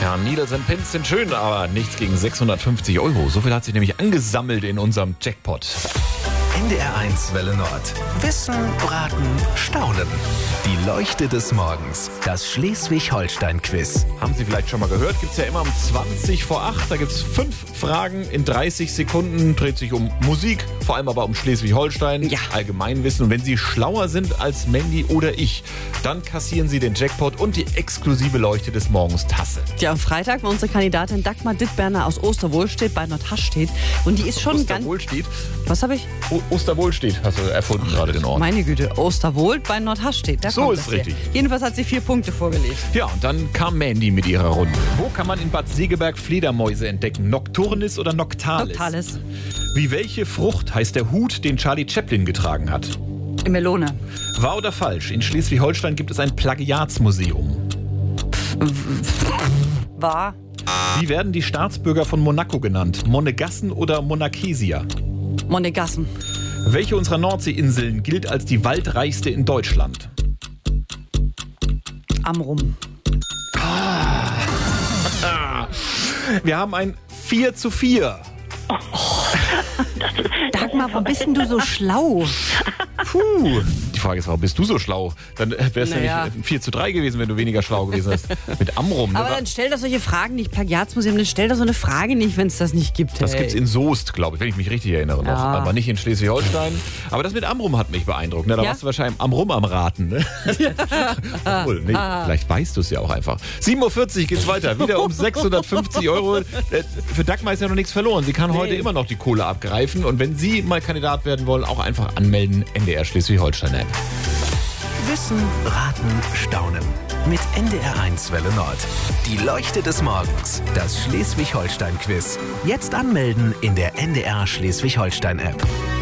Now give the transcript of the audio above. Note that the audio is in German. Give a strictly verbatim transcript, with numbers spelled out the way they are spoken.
Ja, Needles and Pins sind schön, aber nichts gegen sechshundertfünfzig Euro. So viel hat sich nämlich angesammelt in unserem Jackpot. N D R eins Welle Nord. Wissen, Raten, Staunen. Die Leuchte des Morgens. Das Schleswig-Holstein-Quiz. Haben Sie vielleicht schon mal gehört? Gibt's ja immer um zwanzig vor acht. Da gibt's fünf Fragen in dreißig Sekunden. Dreht sich um Musik, vor allem aber um Schleswig-Holstein. Ja. Allgemeinwissen. Und wenn Sie schlauer sind als Mandy oder ich, dann kassieren Sie den Jackpot und die exklusive Leuchte des Morgens Tasse. Ja, am Freitag war unsere Kandidatin Dagmar Dittberner aus Osterwohlstedt bei Nordhastedt. Und die ist schon ganz... Osterwohlstedt? Was habe ich? O- Osterwohlstedt hast du erfunden gerade den Ort. Meine Güte, Osterwohl bei Nordhastedt. Da So kommt ist das her. richtig. Jedenfalls hat sie vier Punkte vorgelegt. Ja, und dann kam Mandy mit ihrer Runde. Wo kann man in Bad Segeberg Fledermäuse entdecken? Nocturnis oder Noctalis? Noctalis. Wie welche Frucht heißt der Hut, den Charlie Chaplin getragen hat? Melone. Wahr oder falsch? In Schleswig-Holstein gibt es ein Plagiatsmuseum. War. Wie werden die Staatsbürger von Monaco genannt? Monegassen oder Monarchesier? Monegassen. Welche unserer Nordseeinseln gilt als die waldreichste in Deutschland? Amrum. Wir haben ein vier zu vier. Dagmar, warum bist denn du so schlau? Puh. Die Frage ist, warum bist du so schlau? Dann wäre es Naja. nämlich ein vier zu drei gewesen, wenn du weniger schlau gewesen wärst. Mit Amrum. Ne? Aber dann stell doch solche Fragen nicht, Plagiatsmuseum, dann stell doch so eine Frage nicht, wenn es das nicht gibt. Das ey. gibt's in Soest, glaube ich, wenn ich mich richtig erinnere noch. Ja. Aber nicht in Schleswig-Holstein. Aber das mit Amrum hat mich beeindruckt. Ne? Da Ja? warst du wahrscheinlich am Rum am Raten. Ne? Obwohl, nee, vielleicht weißt du es ja auch einfach. sieben Uhr vierzig geht's weiter. Wieder um sechshundertfünfzig Euro. Äh, Für Dagmar ist ja noch nichts verloren. Sie kann heute immer noch die Kohle abgreifen. Und wenn Sie mal Kandidat werden wollen, auch einfach anmelden. N D R Schleswig-Holstein-App. Wissen, Raten, Staunen. Mit N D R eins Welle Nord. Die Leuchte des Morgens. Das Schleswig-Holstein-Quiz. Jetzt anmelden in der N D R Schleswig-Holstein-App.